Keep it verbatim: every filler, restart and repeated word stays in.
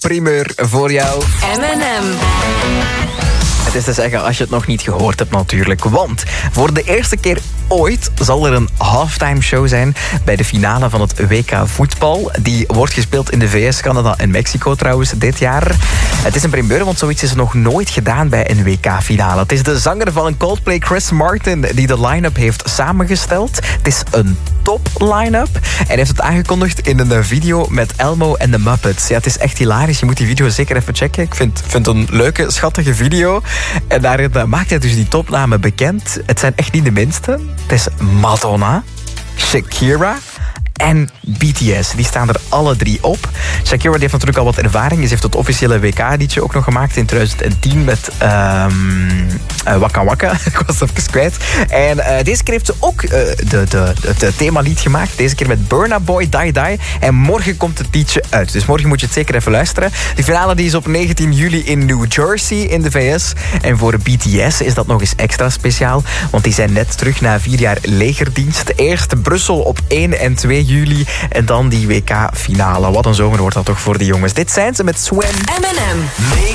primeur voor jou. M en M. Het is te zeggen als je het nog niet gehoord hebt natuurlijk. Want voor de eerste keer ooit zal er een halftime show zijn bij de finale van het W K voetbal. Die wordt gespeeld in de V S, Canada en Mexico trouwens dit jaar. Het is een primeur, want zoiets is er nog nooit gedaan bij een W K-finale. Het is de zanger van Coldplay, Chris Martin, die de line-up heeft samengesteld. Het is een top line-up. En hij heeft het aangekondigd in een video met Elmo en de Muppets. Ja, het is echt hilarisch. Je moet die video zeker even checken. Ik vind, vind het een leuke, schattige video. En daarin maakt hij dus die topnamen bekend. Het zijn echt niet de minste. Het is Madonna, Shakira en B T S. Die staan er alle drie op. Shakira die heeft natuurlijk al wat ervaring. Ze heeft het officiële W K-liedje ook nog gemaakt in twintig tien met um, uh, Waka Waka. Ik was het even kwijt. En uh, deze keer heeft ze ook uh, de, de, het themalied gemaakt. Deze keer met Burna Boy, Die Die. En morgen komt het liedje uit. Dus morgen moet je het zeker even luisteren. De finale die is op negentien juli in New Jersey in de V S. En voor B T S is dat nog eens extra speciaal. Want die zijn net terug na vier jaar legerdienst. Eerst Brussel op één en twee juli. En dan die W K-finale. Wat een zomer wordt dat toch voor de jongens. Dit zijn ze met Swim. M en M.